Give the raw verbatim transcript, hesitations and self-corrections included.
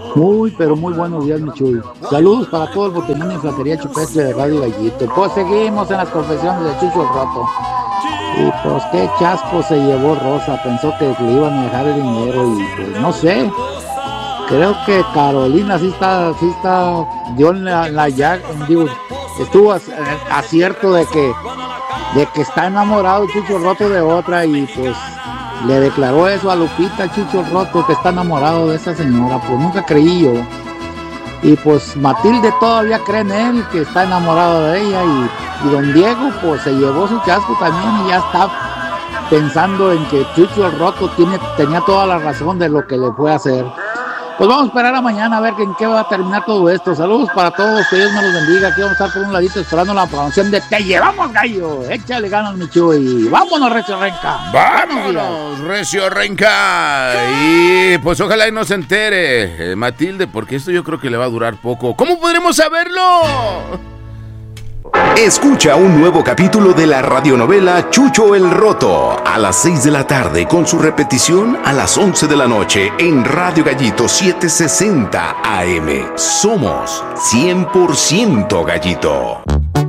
Muy, pero muy buenos días, mi Chuy. Saludos para todo el Boteñón y Infantería Chupestre de Radio Gallito. Pues seguimos en las confesiones de Chucho el Roto. Y pues qué chasco se llevó Rosa. Pensó que le iban a dejar el dinero y pues no sé. Creo que Carolina sí está, sí está, dio en la, en la llaga, digo, estuvo ac- acierto de que, de que está enamorado Chucho el Roto de otra y pues le declaró eso a Lupita Chucho el Roto que está enamorado de esa señora. Pues nunca creí yo. Y pues Matilde todavía cree en él, que está enamorado de ella. Y, y don Diego pues se llevó su chasco también y ya está pensando en que Chucho el Roto tiene, tenía toda la razón de lo que le fue a hacer. Pues vamos a esperar a mañana a ver en qué va a terminar todo esto. Saludos para todos, que Dios me los bendiga. Aquí vamos a estar por un ladito esperando la promoción de Te Llevamos Gallo. Échale ganas, mi Chuy. Vámonos, Recio Renca. Vámonos, Recio Renca. Y pues ojalá y no se entere, eh, Matilde, porque esto yo creo que le va a durar poco. ¿Cómo podremos saberlo? Escucha un nuevo capítulo de la radionovela Chucho el Roto a las seis de la tarde con su repetición a las once de la noche en Radio Gallito setecientos sesenta A M. Somos cien por ciento Gallito.